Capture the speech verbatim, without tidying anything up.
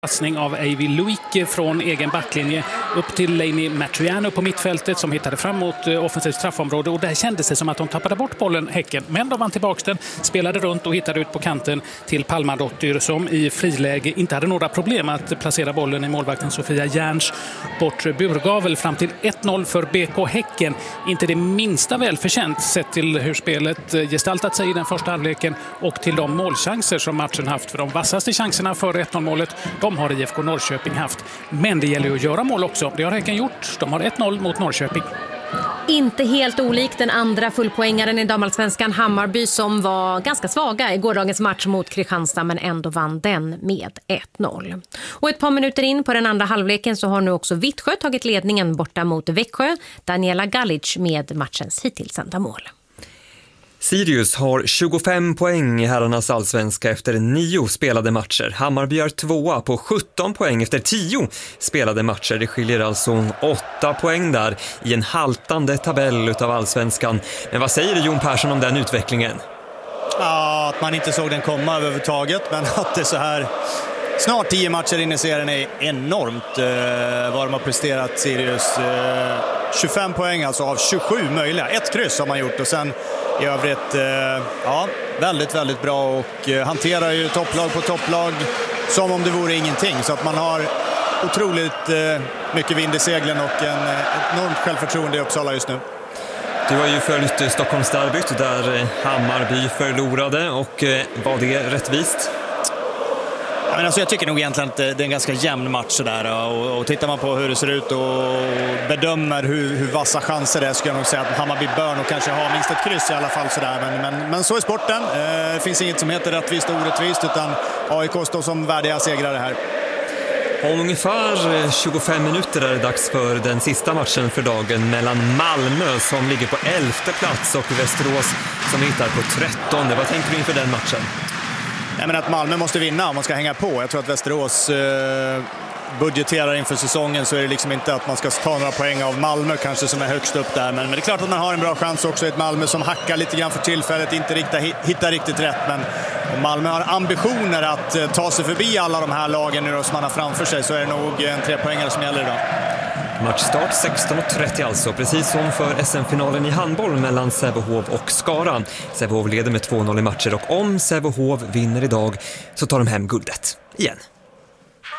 Passning av Avi Luike från egen backlinje upp till Lainey Matriano på mittfältet som hittade fram mot offensivt straffområde, och där kändes det som att de tappade bort bollen, Häcken. Men de vann tillbaka den, spelade runt och hittade ut på kanten till Palmadottir som i friläge inte hade några problem att placera bollen i målvakten Sofia Järns bortre burgavel fram till ett noll för B K Häcken. Inte det minsta välförtjänt sett till hur spelet gestaltat sig i den första halvleken och till de målchanser som matchen haft. För de vassaste chanserna för ett noll-målet, de har I F K Norrköping haft. Men det gäller ju att göra mål också. Det har Häcken gjort. De har ett noll mot Norrköping. Inte helt olikt den andra fullpoängaren i damallsvenskan Hammarby som var ganska svaga i gårdagens match mot Kristianstad men ändå vann den med ett noll. Och ett par minuter in på den andra halvleken så har nu också Vittsjö tagit ledningen borta mot Växjö. Daniela Galic med matchens hittills enda mål. Sirius har tjugofem poäng i herrarnas allsvenska efter nio spelade matcher. Hammarby är tvåa på sjutton poäng efter tio spelade matcher. Det skiljer alltså åtta poäng där i en haltande tabell utav allsvenskan. Men vad säger Jon Persson om den utvecklingen? Ja, att man inte såg den komma överhuvudtaget, men att det så här snart tio matcher in i serien är enormt eh, vad de har presterat Sirius. Eh, tjugofem poäng alltså av tjugosju möjliga. Ett kryss har man gjort och sen i övrigt, eh, ja, väldigt, väldigt bra och eh, hanterar ju topplag på topplag som om det vore ingenting. Så att man har otroligt eh, mycket vind i seglen och en, ett enormt självförtroende i Uppsala just nu. Du har ju följt Stockholmsderbyt där Hammarby förlorade, och eh, var det rättvist? Ja, men alltså jag tycker nog egentligen att det är en ganska jämn match där, och, och tittar man på hur det ser ut och bedömer hur, hur vassa chanser det är, skulle jag nog säga att Hammarby bör nog kanske ha minst ett kryss i alla fall sådär. Men, men, men så är sporten. Eh, det finns inget som heter rättvist och orättvist, utan A I K står som värdiga segrare här. Om ungefär tjugofem minuter är det dags för den sista matchen för dagen mellan Malmö som ligger på elfte plats och Västerås som hittar på trettonde. Vad tänker du inför den matchen? Jag menar att Malmö måste vinna om man ska hänga på. Jag tror att Västerås eh, budgeterar inför säsongen, så är det liksom inte att man ska ta några poäng av Malmö kanske som är högst upp där. Men, men det är klart att man har en bra chans också i ett Malmö som hackar lite grann för tillfället, inte riktigt, hittar riktigt rätt. Men om Malmö har ambitioner att eh, ta sig förbi alla de här lagen nu som man har framför sig, så är det nog en trepoängare som gäller idag. Matchstart sexton trettio alltså, precis som för S M-finalen i handboll mellan Sävehof och Skara. Sävehof leder med två noll i matcher, och om Sävehof vinner idag så tar de hem guldet igen.